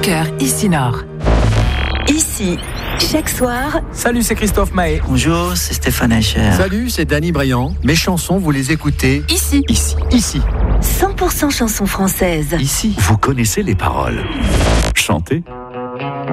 cœur, ici Nord. Ici, chaque soir. Salut, c'est Christophe Maé. Bonjour, c'est Stéphane Eicher. Salut, c'est Danny Briand. Mes chansons, vous les écoutez Ici. 100% chansons françaises. Ici. Vous connaissez les paroles. Chantez.